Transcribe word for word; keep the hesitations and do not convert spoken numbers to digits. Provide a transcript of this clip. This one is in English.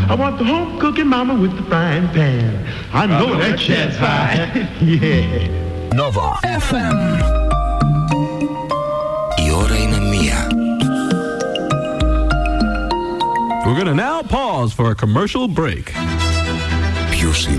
I want the home cooking mama with the frying pan. I know Oh, that chance high. Yeah. Nova εφ εμ. Η ώρα είναι μία. We're gonna now pause for a commercial break. Ποιος είναι?